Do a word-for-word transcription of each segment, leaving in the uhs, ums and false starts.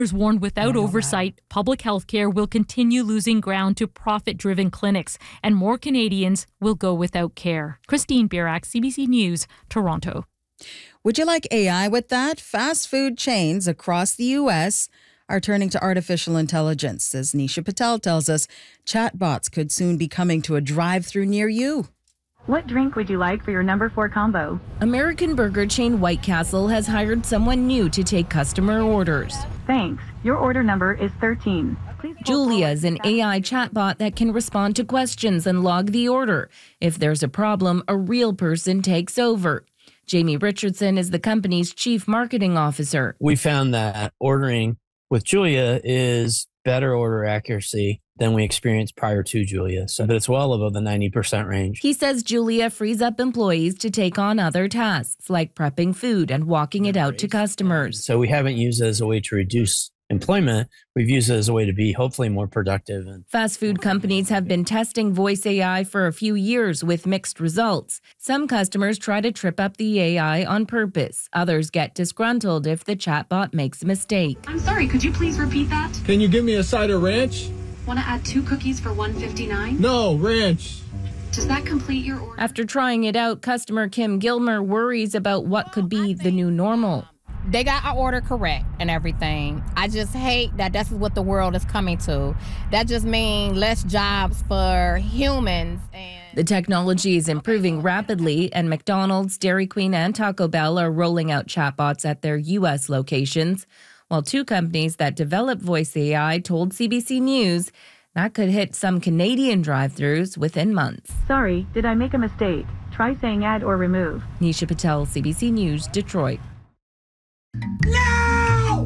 Warned without oversight, public health care will continue losing ground to profit-driven clinics, and more Canadians will go without care. Christine Birak, C B C News, Toronto. Would you like A I with that? Fast food chains across the U S are turning to artificial intelligence. As Nisha Patel tells us, chatbots could soon be coming to a drive-thru near you. What drink would you like for your number four combo? American burger chain White Castle has hired someone new to take customer orders. Thanks. Your order number is thirteen. Please Julia is an A I chatbot that can respond to questions and log the order. If there's a problem, a real person takes over. Jamie Richardson is the company's chief marketing officer. We found that ordering with Julia is better order accuracy than we experienced prior to Julia. So it's well above the ninety percent range. He says Julia frees up employees to take on other tasks like prepping food and walking it out to customers. So we haven't used it as a way to reduce employment. We've used it as a way to be hopefully more productive. Fast food companies have been testing voice A I for a few years with mixed results. Some customers try to trip up the A I on purpose. Others get disgruntled if the chatbot makes a mistake. I'm sorry, could you please repeat that? Can you give me a side of ranch? Want to add two cookies for one fifty-nine? No, ranch. Does that complete your order? After trying it out, customer Kim Gilmer worries about what could be the new normal. They got our order correct and everything. I just hate that this is what the world is coming to. That just means less jobs for humans. And the technology is improving rapidly, and McDonald's, Dairy Queen, and Taco Bell are rolling out chatbots at their U S locations, while two companies that develop voice A I told C B C News that could hit some Canadian drive-thrus within months. Sorry, did I make a mistake? Try saying add or remove. Nisha Patel, C B C News, Detroit. No!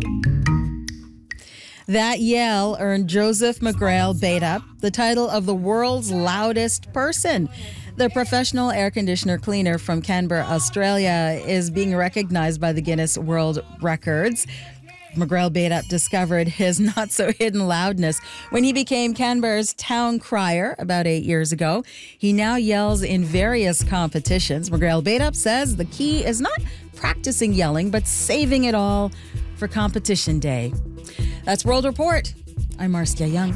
That yell earned Joseph McGrail Baidup the title of the world's loudest person. The professional air conditioner cleaner from Canberra, Australia, is being recognized by the Guinness World Records. McGrail Baidup discovered his not-so-hidden loudness when he became Canberra's town crier about eight years ago. He now yells in various competitions. McGrail Baidup says the key is not practicing yelling, but saving it all for competition day. That's World Report. I'm Marcia Young.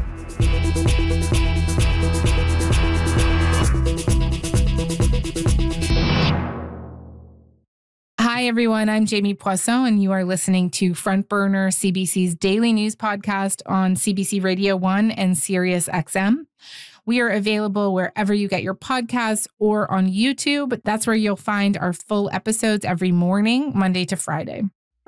Hi, everyone. I'm Jamie Poisson, and you are listening to Front Burner, C B C's daily news podcast on C B C Radio one and Sirius X M. We are available wherever you get your podcasts or on YouTube. That's where you'll find our full episodes every morning, Monday to Friday.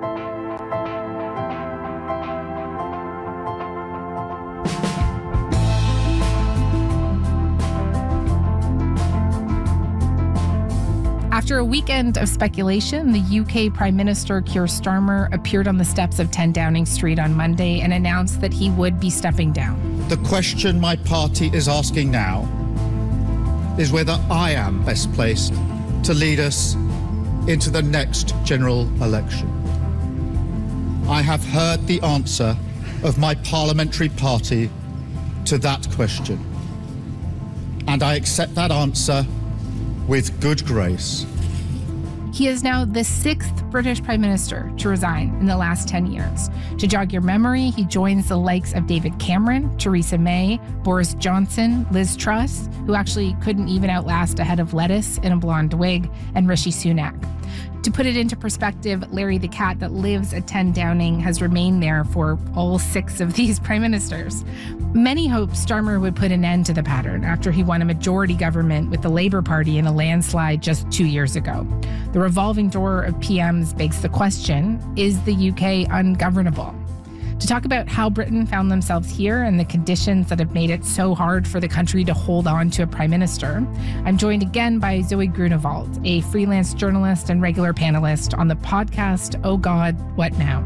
After a weekend of speculation, the U K Prime Minister Keir Starmer appeared on the steps of ten Downing Street on Monday and announced that he would be stepping down. The question my party is asking now is whether I am best placed to lead us into the next general election. I have heard the answer of my parliamentary party to that question, and I accept that answer with good grace. He is now the sixth British Prime Minister to resign in the last ten years. To jog your memory, he joins the likes of David Cameron, Theresa May, Boris Johnson, Liz Truss, who actually couldn't even outlast a head of lettuce in a blonde wig, and Rishi Sunak. To put it into perspective, Larry the cat that lives at ten Downing has remained there for all six of these prime ministers. Many hoped Starmer would put an end to the pattern after he won a majority government with the Labour Party in a landslide just two years ago. The revolving door of P Ms begs the question, is the U K ungovernable? To talk about how Britain found themselves here and the conditions that have made it so hard for the country to hold on to a prime minister, I'm joined again by Zoe Grunewald, a freelance journalist and regular panelist on the podcast, Oh God, What Now?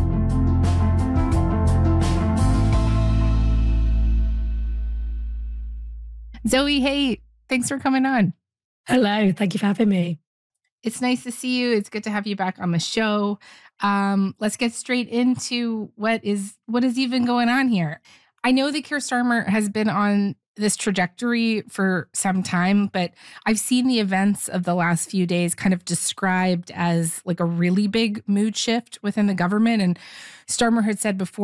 Zoe, hey, thanks for coming on. Hello, thank you for having me. It's nice to see you. It's good to have you back on the show. Um, let's get straight into what is what is even going on here. I know that Keir Starmer has been on this trajectory for some time, but I've seen the events of the last few days kind of described as like a really big mood shift within the government. And Starmer had said before